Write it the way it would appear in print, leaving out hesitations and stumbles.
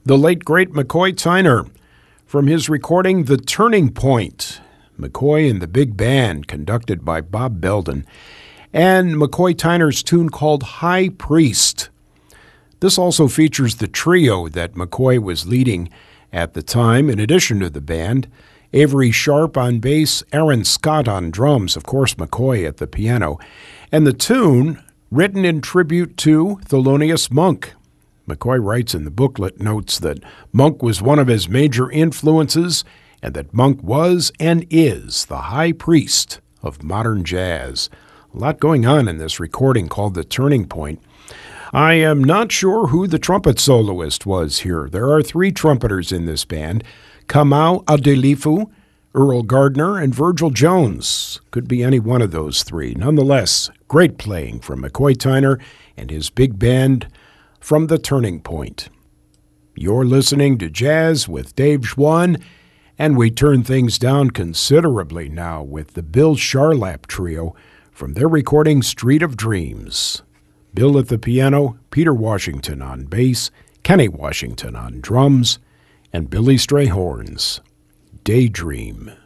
the late great McCoy Tyner, from his recording The Turning Point, McCoy and the Big Band, conducted by Bob Belden, and McCoy Tyner's tune called High Priest. This also features the trio that McCoy was leading at the time, in addition to the band: Avery Sharp on bass, Aaron Scott on drums, of course McCoy at the piano, and the tune written in tribute to Thelonious Monk. McCoy writes in the booklet notes that Monk was one of his major influences and that Monk was and is the high priest of modern jazz. A lot going on in this recording called The Turning Point. I am not sure who the trumpet soloist was here. There are three trumpeters in this band: Kamau Adelifu, Earl Gardner, and Virgil Jones. Could be any one of those three. Nonetheless, great playing from McCoy Tyner and his big band from The Turning Point. You're listening to Jazz with Dave Schwann, and we turn things down considerably now with the Bill Charlap Trio from their recording Street of Dreams. Bill at the piano, Peter Washington on bass, Kenny Washington on drums, and Billy Strayhorns. Daydream.